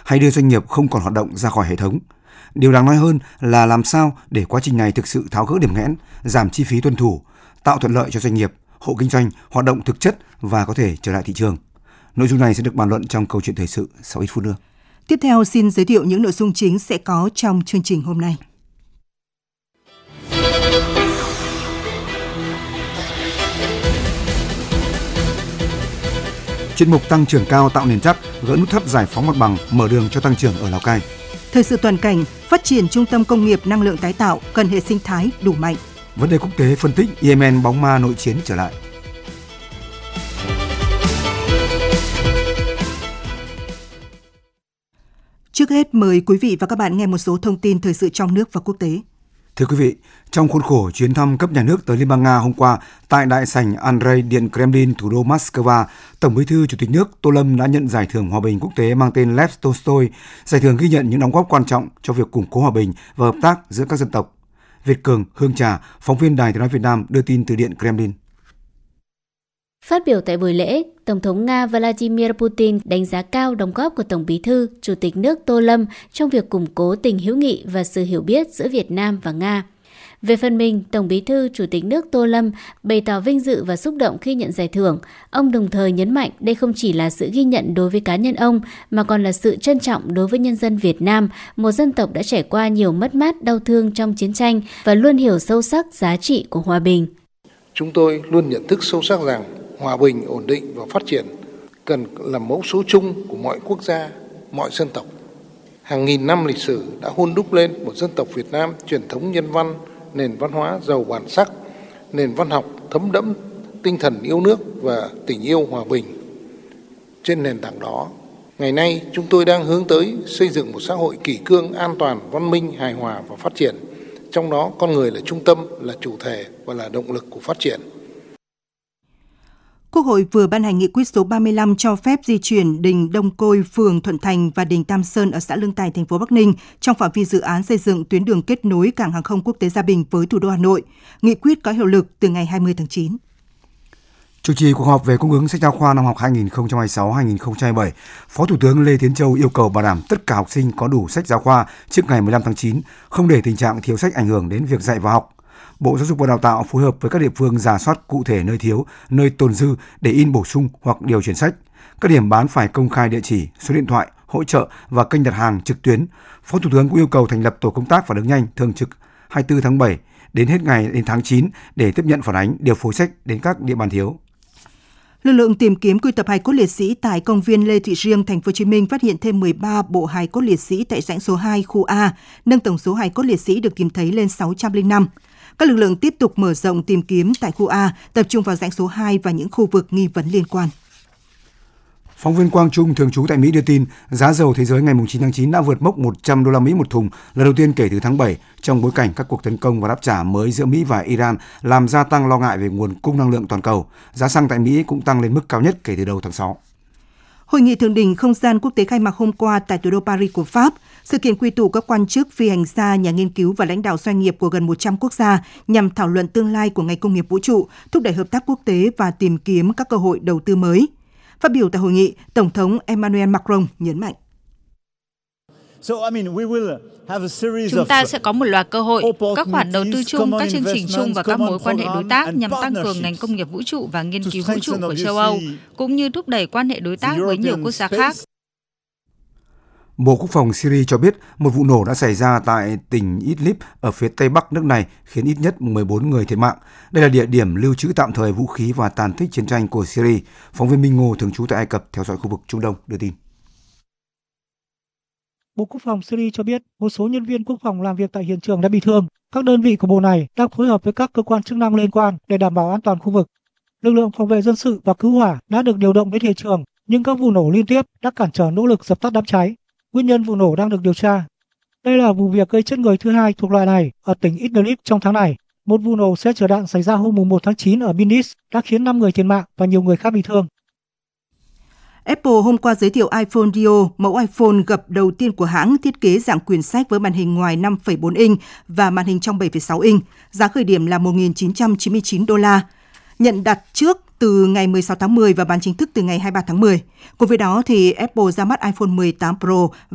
hay đưa doanh nghiệp không còn hoạt động ra khỏi hệ thống. Điều đáng nói hơn là làm sao để quá trình này thực sự tháo gỡ điểm nghẽn, giảm chi phí tuân thủ, tạo thuận lợi cho doanh nghiệp, hộ kinh doanh hoạt động thực chất và có thể trở lại thị trường. Nội dung này sẽ được bàn luận trong câu chuyện thời sự sau ít phút nữa. Tiếp theo xin giới thiệu những nội dung chính sẽ có trong chương trình hôm nay. Chuyên mục tăng trưởng cao tạo nền chắc, gỡ nút thắt giải phóng mặt bằng, mở đường cho tăng trưởng ở Lào Cai. Thời sự toàn cảnh, phát triển trung tâm công nghiệp năng lượng tái tạo cần hệ sinh thái đủ mạnh. Vấn đề quốc tế phân tích Yemen bóng ma nội chiến trở lại. Trước hết mời quý vị và các bạn nghe một số thông tin thời sự trong nước và quốc tế. Thưa quý vị, trong khuôn khổ chuyến thăm cấp nhà nước tới Liên bang Nga hôm qua tại đại sảnh Andrei Điện Kremlin, thủ đô Moscow, Tổng Bí thư Chủ tịch nước Tô Lâm đã nhận giải thưởng hòa bình quốc tế mang tên Lev Tolstoy. Giải thưởng ghi nhận những đóng góp quan trọng cho việc củng cố hòa bình và hợp tác giữa các dân tộc. Việt Cường, Hương Trà, phóng viên Đài Tiếng nói Việt Nam đưa tin từ Điện Kremlin. Phát biểu tại buổi lễ, Tổng thống Nga Vladimir Putin đánh giá cao đóng góp của Tổng Bí thư, Chủ tịch nước Tô Lâm trong việc củng cố tình hữu nghị và sự hiểu biết giữa Việt Nam và Nga. Về phần mình, Tổng Bí thư, Chủ tịch nước Tô Lâm bày tỏ vinh dự và xúc động khi nhận giải thưởng. Ông đồng thời nhấn mạnh đây không chỉ là sự ghi nhận đối với cá nhân ông, mà còn là sự trân trọng đối với nhân dân Việt Nam, một dân tộc đã trải qua nhiều mất mát đau thương trong chiến tranh và luôn hiểu sâu sắc giá trị của hòa bình. Chúng tôi luôn nhận thức sâu sắc rằng hòa bình, ổn định và phát triển cần làm mẫu số chung của mọi quốc gia, mọi dân tộc. Hàng nghìn năm lịch sử đã hun đúc lên một dân tộc Việt Nam truyền thống nhân văn, nền văn hóa giàu bản sắc, nền văn học thấm đẫm tinh thần yêu nước và tình yêu hòa bình. Trên nền tảng đó, ngày nay chúng tôi đang hướng tới xây dựng một xã hội kỷ cương, an toàn, văn minh, hài hòa và phát triển. Trong đó con người là trung tâm, là chủ thể và là động lực của phát triển. Quốc hội vừa ban hành nghị quyết số 35 cho phép di chuyển đình Đông Côi, phường Thuận Thành và đình Tam Sơn ở xã Lương Tài, thành phố Bắc Ninh trong phạm vi dự án xây dựng tuyến đường kết nối cảng hàng không quốc tế Gia Bình với thủ đô Hà Nội. Nghị quyết có hiệu lực từ ngày 20 tháng 9. Chủ trì cuộc họp về cung ứng sách giáo khoa năm học 2026-2027, Phó Thủ tướng Lê Tiến Châu yêu cầu bảo đảm tất cả học sinh có đủ sách giáo khoa trước ngày 15 tháng 9, không để tình trạng thiếu sách ảnh hưởng đến việc dạy và học. Bộ Giáo dục và Đào tạo phối hợp với các địa phương rà soát cụ thể nơi thiếu, nơi tồn dư để in bổ sung hoặc điều chuyển sách. Các điểm bán phải công khai địa chỉ, số điện thoại, hỗ trợ và kênh đặt hàng trực tuyến. Phó Thủ tướng cũng yêu cầu thành lập tổ công tác phản ứng nhanh thường trực 24 tháng 7 đến hết ngày đến tháng 9 để tiếp nhận phản ánh, điều phối sách đến các địa bàn thiếu. Lực lượng tìm kiếm quy tập hài cốt liệt sĩ tại công viên Lê Thị Riêng, thành phố Hồ Chí Minh phát hiện thêm 13 bộ hài cốt liệt sĩ tại rãnh số 2 khu A, nâng tổng số hài cốt liệt sĩ được tìm thấy lên 605. Các lực lượng tiếp tục mở rộng tìm kiếm tại khu A, tập trung vào rãnh số 2 và những khu vực nghi vấn liên quan. Phóng viên Quang Trung thường trú tại Mỹ đưa tin, giá dầu thế giới ngày 9 tháng 9 đã vượt mốc 100 đô la Mỹ một thùng, lần đầu tiên kể từ tháng 7, trong bối cảnh các cuộc tấn công và đáp trả mới giữa Mỹ và Iran làm gia tăng lo ngại về nguồn cung năng lượng toàn cầu. Giá xăng tại Mỹ cũng tăng lên mức cao nhất kể từ đầu tháng 6. Hội nghị thượng đỉnh không gian quốc tế khai mạc hôm qua tại thủ đô Paris của Pháp. Sự kiện quy tụ các quan chức, phi hành gia, nhà nghiên cứu và lãnh đạo doanh nghiệp của gần 100 quốc gia nhằm thảo luận tương lai của ngành công nghiệp vũ trụ, thúc đẩy hợp tác quốc tế và tìm kiếm các cơ hội đầu tư mới. Phát biểu tại hội nghị, Tổng thống Emmanuel Macron nhấn mạnh. Chúng ta sẽ có một loạt cơ hội, các khoản đầu tư chung, các chương trình chung và các mối quan hệ đối tác nhằm tăng cường ngành công nghiệp vũ trụ và nghiên cứu vũ trụ của châu Âu, cũng như thúc đẩy quan hệ đối tác với nhiều quốc gia khác. Bộ Quốc phòng Syria cho biết một vụ nổ đã xảy ra tại tỉnh Idlib ở phía tây bắc nước này, khiến ít nhất 14 người thiệt mạng. Đây là địa điểm lưu trữ tạm thời vũ khí và tàn tích chiến tranh của Syria. Phóng viên Minh Ngô thường trú tại Ai Cập theo dõi khu vực Trung Đông đưa tin. Bộ Quốc phòng Syria cho biết một số nhân viên quốc phòng làm việc tại hiện trường đã bị thương. Các đơn vị của bộ này đang phối hợp với các cơ quan chức năng liên quan để đảm bảo an toàn khu vực. Lực lượng phòng vệ dân sự và cứu hỏa đã được điều động đến hiện trường, nhưng các vụ nổ liên tiếp đã cản trở nỗ lực dập tắt đám cháy. Nguyên nhân vụ nổ đang được điều tra. Đây là vụ việc gây chết người thứ hai thuộc loại này ở tỉnh Idlib trong tháng này. Một vụ nổ xe chở đạn xảy ra hôm 1 tháng 9 ở Binis đã khiến 5 người thiệt mạng và nhiều người khác bị thương. Apple hôm qua giới thiệu iPhone Dio, mẫu iPhone gập đầu tiên của hãng, thiết kế dạng quyển sách với màn hình ngoài 5,4 inch và màn hình trong 7,6 inch. Giá khởi điểm là $1.999. Nhận đặt trước từ ngày 16 tháng 10 và bán chính thức từ ngày 23 tháng 10. Cùng với đó thì Apple ra mắt iPhone 18 Pro